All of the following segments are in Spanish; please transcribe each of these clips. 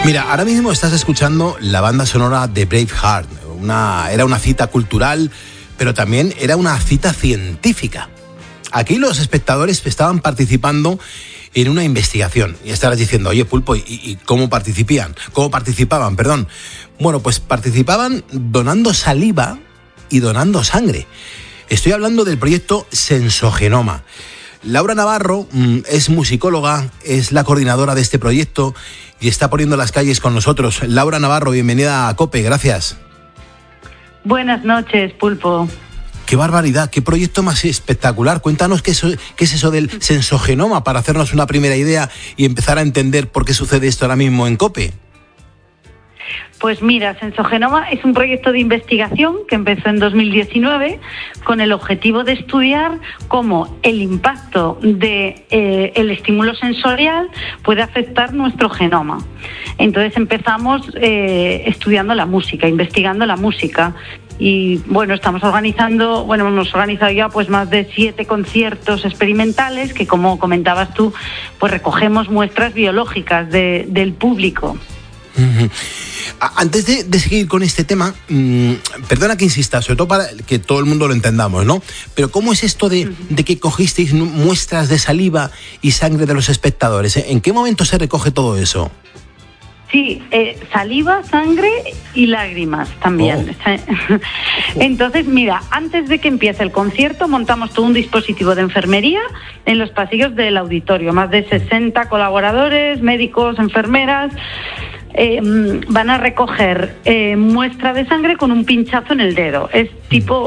Mira, ahora mismo estás escuchando la banda sonora de Braveheart. Era una cita cultural, pero también era una cita científica. Aquí los espectadores estaban participando en una investigación. Y estarás diciendo, oye, Pulpo, ¿y cómo participaban? Bueno, pues participaban donando saliva y donando sangre. Estoy hablando del proyecto Sensogenoma. Laura Navarro es musicóloga, es la coordinadora de este proyecto y está poniendo las calles con nosotros. Laura Navarro, bienvenida a COPE, gracias. Buenas noches, Pulpo. ¡Qué barbaridad! ¡Qué proyecto más espectacular! Cuéntanos qué es eso del sensogenoma para hacernos una primera idea y empezar a entender por qué sucede esto ahora mismo en COPE. Pues mira, Sensogenoma es un proyecto de investigación que empezó en 2019 con el objetivo de estudiar cómo el impacto de el estímulo sensorial puede afectar nuestro genoma. Entonces empezamos estudiando la música, investigando la música. Y bueno, hemos organizado ya pues más de 7 conciertos experimentales que, como comentabas tú, pues recogemos muestras biológicas del público. Uh-huh. Antes de seguir con este tema, perdona que insista, sobre todo para que todo el mundo lo entendamos, ¿no? Pero ¿cómo es esto de que cogisteis muestras de saliva y sangre de los espectadores? ¿En qué momento se recoge todo eso? Sí, saliva, sangre y lágrimas también. Oh. Entonces, mira, antes de que empiece el concierto montamos todo un dispositivo de enfermería en los pasillos del auditorio. Más de 60 colaboradores, médicos, enfermeras, van a recoger muestra de sangre con un pinchazo en el dedo. Es tipo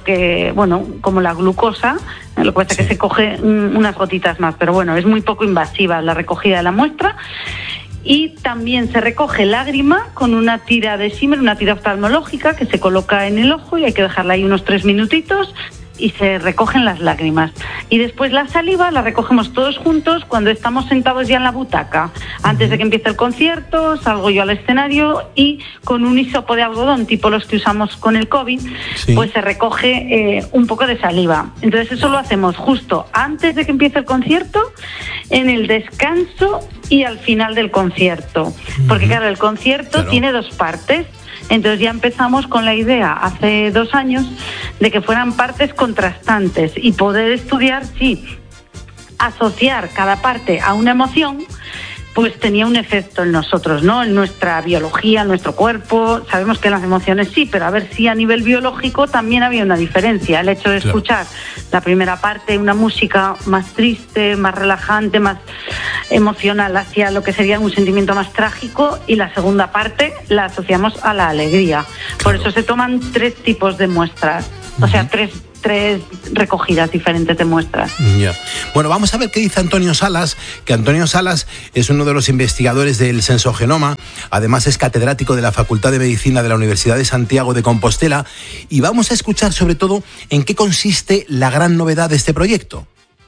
como la glucosa, lo que pasa es que se coge unas gotitas más, pero bueno, es muy poco invasiva la recogida de la muestra. Y también se recoge lágrima con una tira de Zimmer, una tira oftalmológica que se coloca en el ojo y hay que dejarla ahí unos 3 minutitos y se recogen las lágrimas. Y después la saliva la recogemos todos juntos cuando estamos sentados ya en la butaca. Antes de que empiece el concierto, salgo yo al escenario y con un hisopo de algodón, tipo los que usamos con el COVID, pues se recoge un poco de saliva. Entonces eso lo hacemos justo antes de que empiece el concierto, en el descanso y al final del concierto. Porque claro, el concierto tiene 2 partes. Entonces ya empezamos con la idea hace 2 años de que fueran partes contrastantes y poder estudiar si asociar cada parte a una emoción pues tenía un efecto en nosotros, ¿no? En nuestra biología, en nuestro cuerpo. Sabemos que en las emociones sí, pero a ver si a nivel biológico también había una diferencia. El hecho de escuchar la primera parte, una música más triste, más relajante, más emocional hacia lo que sería un sentimiento más trágico, y la segunda parte la asociamos a la alegría. Por eso se toman 3 tipos de muestras, o sea, tres recogidas diferentes de muestras. Yeah. Bueno, vamos a ver qué dice Antonio Salas, que Antonio Salas es uno de los investigadores del Sensogenoma, además es catedrático de la Facultad de Medicina de la Universidad de Santiago de Compostela, y vamos a escuchar sobre todo en qué consiste la gran novedad de este proyecto.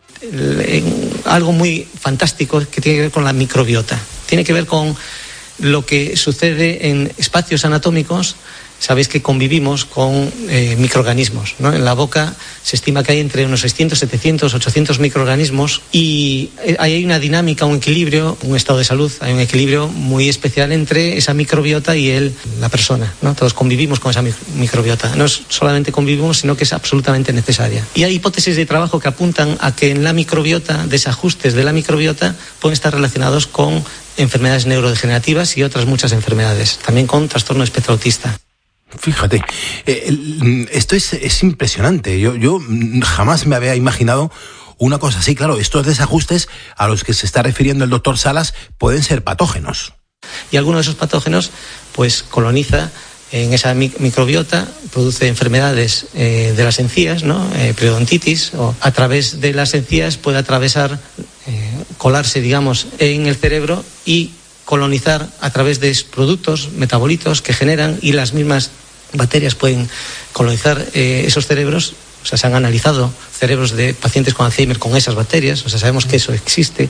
Algo muy fantástico que tiene que ver con la microbiota, tiene que ver con lo que sucede en espacios anatómicos. Sabéis que convivimos con microorganismos, ¿no? En la boca se estima que hay entre unos 600, 700, 800 microorganismos, y hay una dinámica, un equilibrio, un estado de salud, hay un equilibrio muy especial entre esa microbiota y la persona, ¿no? Todos convivimos con esa microbiota. No es solamente convivimos, sino que es absolutamente necesaria. Y hay hipótesis de trabajo que apuntan a que en la microbiota, desajustes de la microbiota pueden estar relacionados con enfermedades neurodegenerativas y otras muchas enfermedades, también con trastorno espectro autista. Fíjate, esto es impresionante. Yo jamás me había imaginado una cosa así. Claro, estos desajustes a los que se está refiriendo el doctor Salas pueden ser patógenos. Y alguno de esos patógenos pues coloniza en esa microbiota, produce enfermedades de las encías, ¿no? Periodontitis, o a través de las encías puede atravesar, colarse, digamos, en el cerebro y colonizar a través de productos, metabolitos que generan, y las mismas bacterias pueden colonizar esos cerebros. O sea, se han analizado cerebros de pacientes con Alzheimer con esas bacterias, o sea, sabemos que eso existe,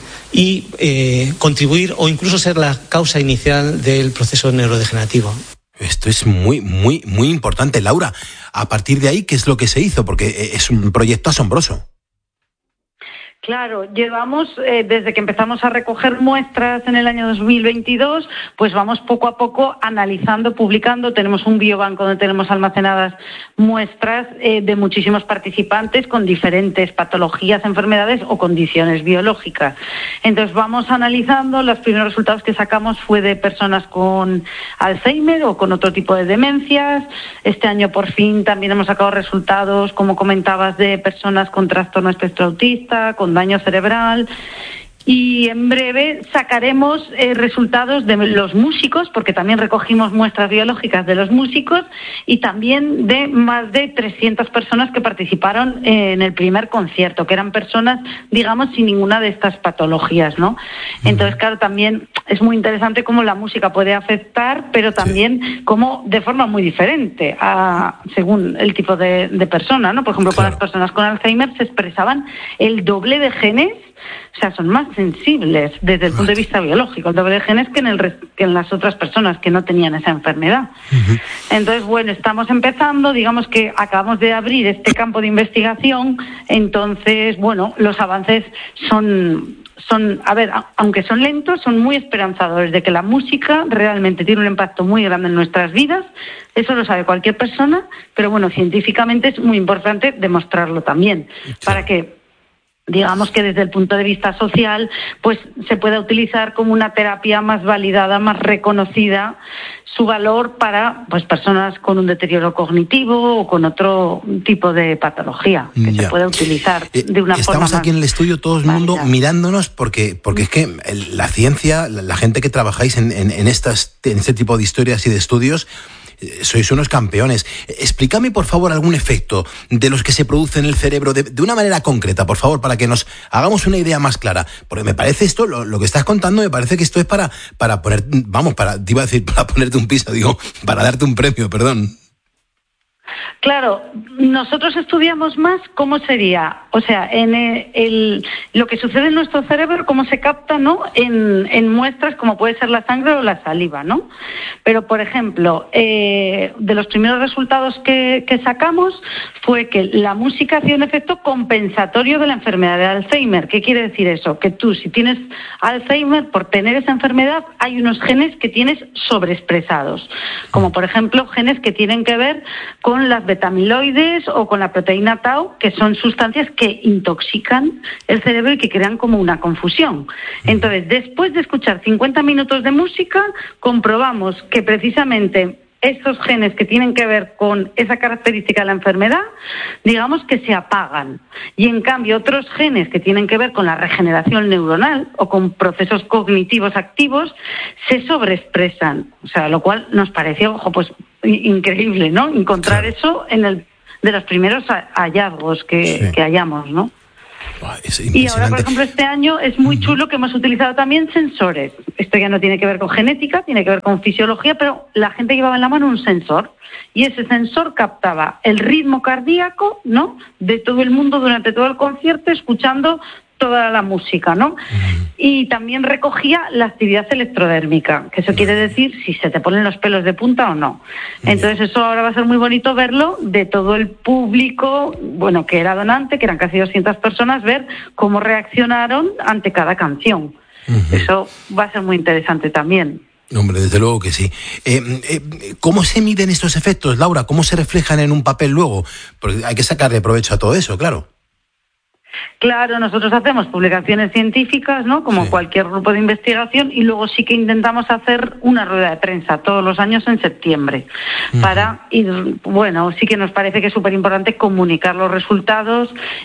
y contribuir o incluso ser la causa inicial del proceso neurodegenerativo. Esto es muy, muy, muy importante. Laura, a partir de ahí, ¿qué es lo que se hizo? Porque es un proyecto asombroso. Claro, llevamos, desde que empezamos a recoger muestras en el año 2022, pues vamos poco a poco analizando, publicando. Tenemos un biobanco donde tenemos almacenadas muestras de muchísimos participantes con diferentes patologías, enfermedades o condiciones biológicas. Entonces vamos analizando. Los primeros resultados que sacamos fue de personas con Alzheimer o con otro tipo de demencias. Este año por fin también hemos sacado resultados, como comentabas, de personas con trastorno espectro autista, con daño cerebral, y en breve sacaremos resultados de los músicos, porque también recogimos muestras biológicas de los músicos, y también de más de 300 personas que participaron en el primer concierto, que eran personas, digamos, sin ninguna de estas patologías, ¿no? Entonces, claro, también es muy interesante cómo la música puede afectar, pero también cómo de forma muy diferente según el tipo de persona, ¿no? Por ejemplo, con las personas con Alzheimer se expresaban el doble de genes. O sea, son más sensibles desde el punto de vista biológico, el doble de genes que en las otras personas que no tenían esa enfermedad. Entonces, bueno, estamos empezando, digamos que acabamos de abrir este campo de investigación. Entonces, bueno, los avances son, a ver, aunque son lentos, son muy esperanzadores de que la música realmente tiene un impacto muy grande en nuestras vidas. Eso lo sabe cualquier persona, pero bueno, científicamente es muy importante demostrarlo también, para que, digamos que desde el punto de vista social, pues se pueda utilizar como una terapia más validada, más reconocida, su valor para, pues, personas con un deterioro cognitivo o con otro tipo de patología, que se pueda utilizar de una forma. Estamos aquí en el estudio todo el mundo mirándonos porque es que la ciencia, la gente que trabajáis en este tipo de historias y de estudios, sois unos campeones. Explícame, por favor, algún efecto de los que se produce en el cerebro de una manera concreta, por favor, para que nos hagamos una idea más clara. Porque me parece esto, lo que estás contando, me parece que esto es para poner, te iba a decir para ponerte un piso, para darte un premio, perdón. Claro, nosotros estudiamos más cómo sería, o sea, en lo que sucede en nuestro cerebro, cómo se capta, ¿no? En muestras como puede ser la sangre o la saliva, ¿no? Pero, por ejemplo, de los primeros resultados que sacamos fue que la música hacía un efecto compensatorio de la enfermedad de Alzheimer. ¿Qué quiere decir eso? Que tú, si tienes Alzheimer, por tener esa enfermedad, hay unos genes que tienes sobreexpresados, como por ejemplo genes que tienen que ver con las beta-amiloides o con la proteína tau, que son sustancias que intoxican el cerebro y que crean como una confusión. Entonces, después de escuchar 50 minutos de música, comprobamos que precisamente estos genes que tienen que ver con esa característica de la enfermedad, digamos que se apagan. Y en cambio otros genes que tienen que ver con la regeneración neuronal o con procesos cognitivos activos se sobreexpresan. O sea, lo cual nos pareció, pues increíble, ¿no? Encontrar eso de los primeros hallazgos que hallamos, ¿no? Y ahora, por ejemplo, este año es muy chulo que hemos utilizado también sensores. Esto ya no tiene que ver con genética, tiene que ver con fisiología, pero la gente llevaba en la mano un sensor y ese sensor captaba el ritmo cardíaco, ¿no?, de todo el mundo durante todo el concierto, escuchando toda la música, ¿no? Y también recogía la actividad electrodérmica, que eso quiere decir si se te ponen los pelos de punta o no. Entonces eso ahora va a ser muy bonito verlo de todo el público, bueno, que era donante, que eran casi 200 personas, ver cómo reaccionaron ante cada canción. Eso va a ser muy interesante también. Hombre, desde luego que sí. ¿Cómo se miden estos efectos, Laura? ¿Cómo se reflejan en un papel luego? Porque hay que sacarle provecho a todo eso, claro. Claro, nosotros hacemos publicaciones científicas, ¿no?, como cualquier grupo de investigación, y luego sí que intentamos hacer una rueda de prensa todos los años en septiembre para ir, bueno, sí que nos parece que es súper importante comunicar los resultados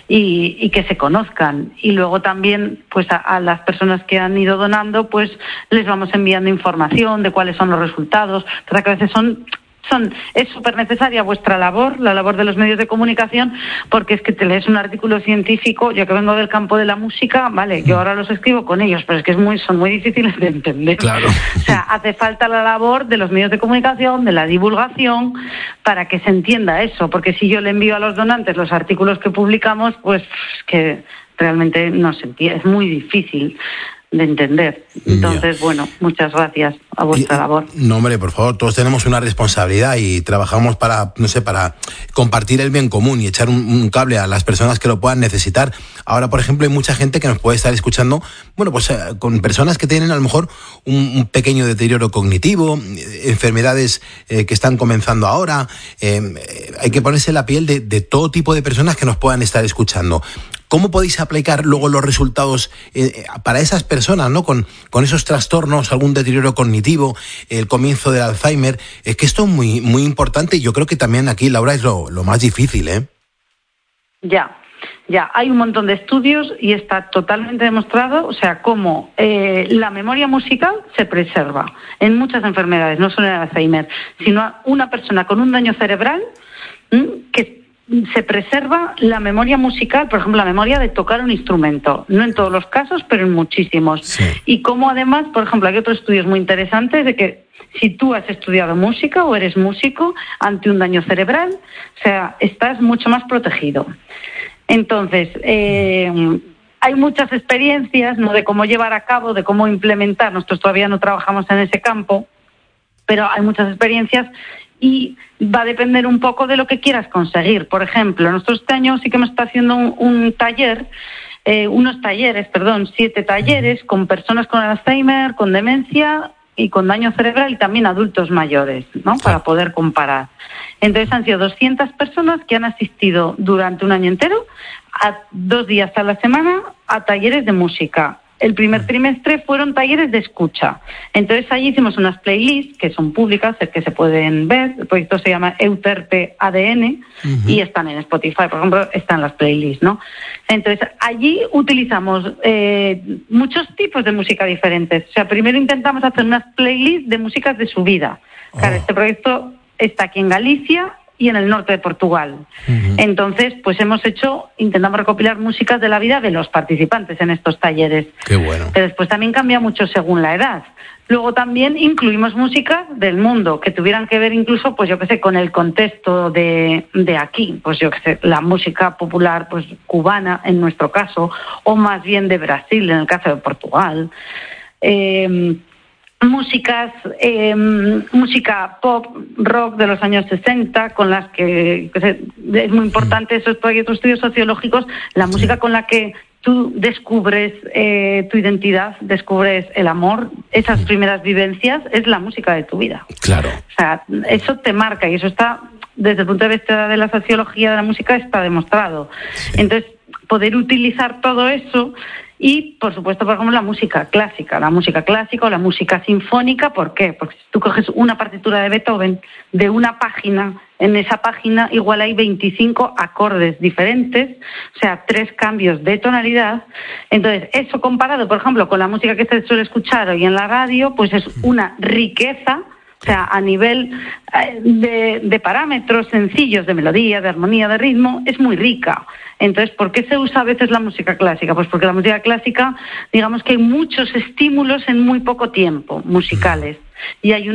y que se conozcan. Y luego también, pues a las personas que han ido donando, pues les vamos enviando información de cuáles son los resultados, para que a veces es súper necesaria vuestra labor, la labor de los medios de comunicación, porque es que te lees un artículo científico, yo que vengo del campo de la música, vale, yo ahora los escribo con ellos, pero es que son muy difíciles de entender. Claro. O sea, hace falta la labor de los medios de comunicación, de la divulgación, para que se entienda eso, porque si yo le envío a los donantes los artículos que publicamos, pues que realmente no se entiende, es muy difícil de entender. Entonces, bueno, muchas gracias. a vuestra labor. No, hombre, por favor, todos tenemos una responsabilidad y trabajamos para compartir el bien común y echar un cable a las personas que lo puedan necesitar. Ahora, por ejemplo, hay mucha gente que nos puede estar escuchando, con personas que tienen a lo mejor un pequeño deterioro cognitivo, enfermedades que están comenzando ahora. Hay que ponerse la piel de todo tipo de personas que nos puedan estar escuchando. ¿Cómo podéis aplicar luego los resultados para esas personas, ¿no? Con esos trastornos, algún deterioro cognitivo, el comienzo del Alzheimer? Es que esto es muy, muy importante y yo creo que también aquí, Laura, es lo más difícil, ¿eh? Ya, hay un montón de estudios y está totalmente demostrado, cómo la memoria musical se preserva en muchas enfermedades, no solo en el Alzheimer, sino una persona con un daño cerebral que se preserva la memoria musical, por ejemplo, la memoria de tocar un instrumento. No en todos los casos, pero en muchísimos. Sí. Y como además, por ejemplo, hay otros estudios muy interesantes de que si tú has estudiado música o eres músico ante un daño cerebral, estás mucho más protegido. Entonces, hay muchas experiencias, ¿no?, de cómo llevar a cabo, de cómo implementar. Nosotros todavía no trabajamos en ese campo, pero hay muchas experiencias y va a depender un poco de lo que quieras conseguir. Por ejemplo, nosotros este año sí que hemos estado haciendo un taller, 7 talleres con personas con Alzheimer, con demencia y con daño cerebral y también adultos mayores, ¿no?, para poder comparar. Entonces han sido 200 personas que han asistido durante un año entero, a 2 días a la semana, a talleres de música. El primer trimestre fueron talleres de escucha. Entonces allí hicimos unas playlists que son públicas, que se pueden ver. El proyecto se llama Euterpe ADN y están en Spotify, por ejemplo, están las playlists, ¿no? Entonces allí utilizamos muchos tipos de música diferentes. Primero intentamos hacer unas playlists de músicas de su vida. Claro, este proyecto está aquí en Galicia y en el norte de Portugal. Entonces, pues intentamos recopilar músicas de la vida de los participantes en estos talleres. Qué bueno. Pero después también cambia mucho según la edad. Luego también incluimos músicas del mundo que tuvieran que ver incluso, con el contexto de aquí. La música popular, cubana en nuestro caso, o más bien de Brasil en el caso de Portugal. Música pop, rock de los años 60, con las que es muy importante esos estudios sociológicos, la música con la que tú descubres tu identidad, descubres el amor, esas primeras vivencias, es la música de tu vida. Claro. Eso te marca y eso está, desde el punto de vista de la sociología de la música, está demostrado. Sí. Entonces, poder utilizar todo eso. Y, por supuesto, por ejemplo, la música clásica o la música sinfónica. ¿Por qué? Porque si tú coges una partitura de Beethoven de una página, en esa página igual hay 25 acordes diferentes, 3 cambios de tonalidad. Entonces, eso comparado, por ejemplo, con la música que se suele escuchar hoy en la radio, pues es una riqueza. A nivel de parámetros sencillos, de melodía, de armonía, de ritmo, es muy rica. Entonces, ¿por qué se usa a veces la música clásica? Pues porque la música clásica, digamos que hay muchos estímulos en muy poco tiempo, musicales. Y hay